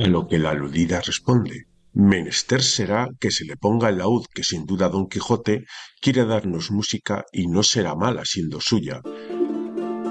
A lo que la aludida responde: menester será que se le ponga el laúd que sin duda Don Quijote quiere darnos música y no será mala siendo suya,